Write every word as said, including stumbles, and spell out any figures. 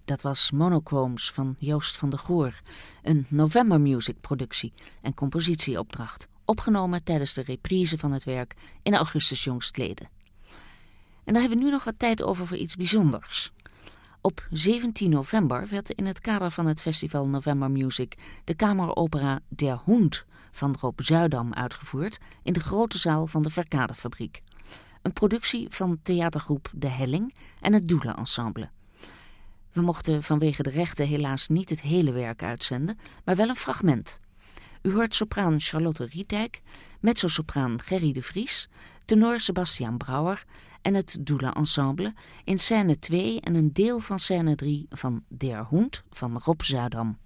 Dat was Monochromes van Joost van der Goor, een November Music productie en compositieopdracht, opgenomen tijdens de reprise van het werk in augustus jongstleden. En daar hebben we nu nog wat tijd over voor iets bijzonders. Op zeventien november werd in het kader van het festival November Music de kameropera Der Hund van Rob Zuidam uitgevoerd in de grote zaal van de Verkadefabriek. Een productie van theatergroep De Helling en het Doelen-ensemble. We mochten vanwege de rechten helaas niet het hele werk uitzenden, maar wel een fragment. U hoort sopraan Charlotte Rietdijk, mezzosopraan Gerry de Vries, tenor Sebastiaan Brouwer en het Doelen-ensemble in scène twee en een deel van scène drie van Der Hund van Rob Zuidam.